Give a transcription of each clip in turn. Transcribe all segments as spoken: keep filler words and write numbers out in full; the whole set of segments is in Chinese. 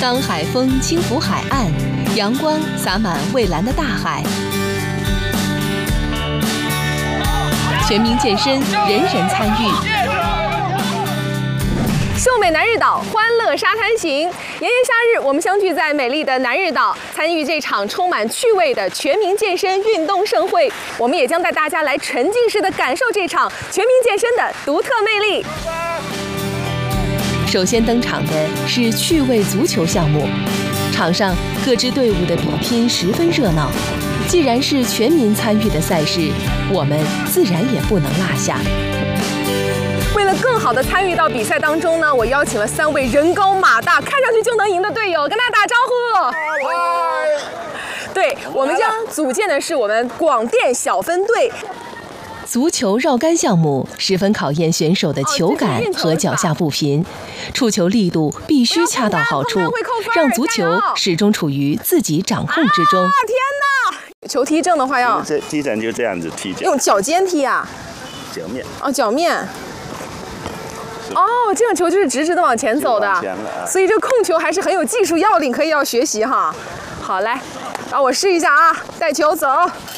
当海风轻拂海岸，阳光洒满蔚蓝的大海。全民健身，人人参与。 秀美南日岛欢乐沙滩行，炎炎夏日，我们相聚在美丽的南日岛，参与这场充满趣味的全民健身运动盛会。我们也将带大家来沉浸式的感受这场全民健身的独特魅力。 首先登场的是趣味足球项目，场上各支队伍的比拼十分热闹。既然是全民参与的赛事，我们自然也不能落下。 为了更好的参与到比赛当中呢，我邀请了三位人高马大、看上去就能赢的队友，跟大家打招呼。对，我们将组建的是我们广电小分队。 足球绕杆项目十分考验选手的球感和脚下步频，触球力度必须恰到好处，让足球始终处于自己掌控之中。 啊天哪！球踢正的话要这踢正就这样子踢， 用脚尖踢啊。 脚面。 哦，脚面。哦，这样球就是直直的往前走的， 往前了啊， 所以这个控球还是很有技术要领，可以要学习哈。好，来，让我试一下啊，带球走。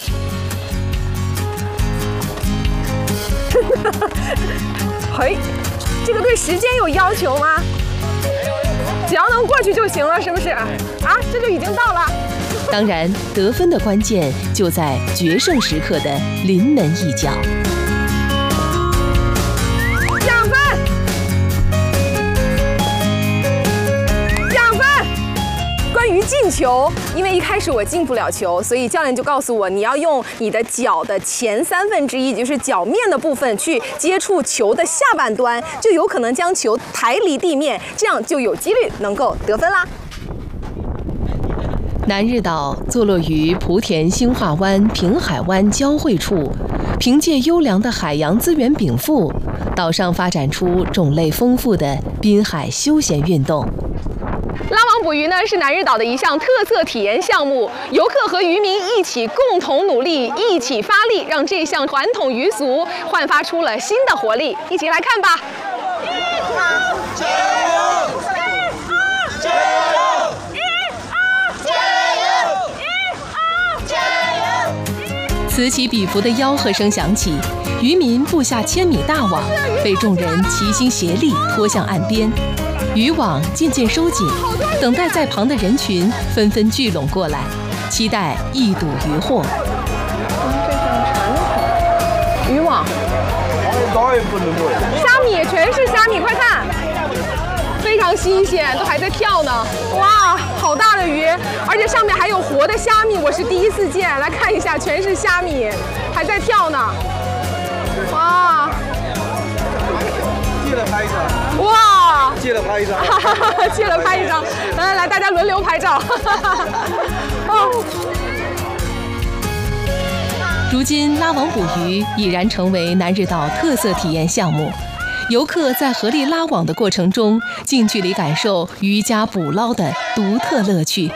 嘿，这个对时间有要求吗？只要能过去就行了，是不是？啊，这就已经到了。 当然，得分的关键就在决胜时刻的临门一脚。 两分，两分。关于进球，因为一开始我进不了球，所以教练就告诉我，你要用你的脚的前三分之一，也就是脚面的部分去接触球的下半端，就有可能将球抬离地面，这样就有几率能够得分啦。 南日岛坐落于莆田兴化湾、平海湾交汇处，凭借优良的海洋资源禀赋，岛上发展出种类丰富的滨海休闲运动。 拉网捕鱼呢是南日岛的一项特色体验项目，游客和渔民一起共同努力，一起发力，让这项传统渔俗焕发出了新的活力。一起来看吧！一二加油！一二加油！一二加油！一二加油！ 此起彼伏的吆喝声响起，渔民布下千米大网，被众人齐心协力拖向岸边。渔网渐渐收紧，等待在旁的人群纷纷聚拢过来，期待一睹渔获。 非常传统，渔网，虾米全是虾米，快看，非常新鲜，都还在跳呢。哇，好大的鱼，而且上面还有活的虾米，我是第一次见。来看一下，全是虾米，还在跳呢。哇！ 借了拍一张。 哇！ 借了拍一张。 借了拍一张。来来来，大家轮流拍照。哦。 如今拉网捕鱼已然成为南日岛特色体验项目，游客在合力拉网的过程中，近距离感受渔家捕捞的独特乐趣。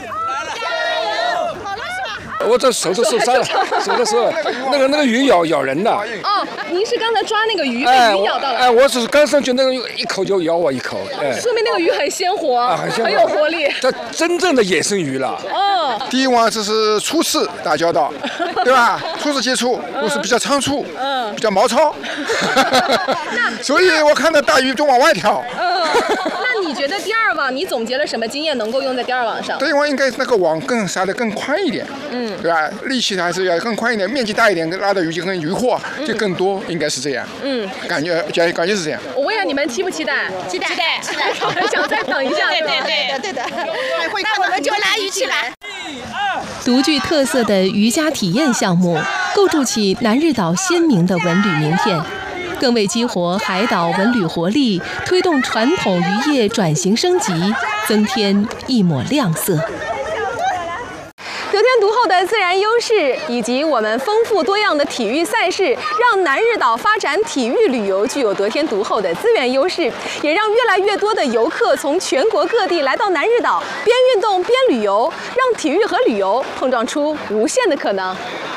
我这手都受伤了，手都受了，那个那个鱼咬咬人的。 哦，您是刚才抓那个鱼被鱼咬到了？ 哎，我只是刚上去，那个一口就咬我一口，哎， 说明那个鱼很鲜活，啊、 很鲜活， 很有活力。 这真正的野生鱼了。 哦， 第一网这是初次打交道，对吧？初次接触，都是比较仓促，嗯，比较毛糙，所以我看到大鱼就往外跳。 嗯，那你觉得第二网你总结了什么经验能够用在第二网上？ 第一网应该那个网更撒得更宽一点，嗯。对吧？力气还是要更宽一点，面积大一点，拉的鱼就跟渔获就更多，应该是这样。嗯，感觉感感觉是这样。 我问一下你们期不期待？ 期待，期待，期待。 我们想再等一下。 对对对的对的。那我们就拉鱼去了。 独具特色的渔家体验项目，构筑起南日岛鲜明的文旅名片，更为激活海岛文旅活力，推动传统渔业转型升级，增添一抹亮色。 得天独厚的自然优势以及我们丰富多样的体育赛事，让南日岛发展体育旅游具有得天独厚的资源优势，也让越来越多的游客从全国各地来到南日岛，边运动边旅游，让体育和旅游碰撞出无限的可能。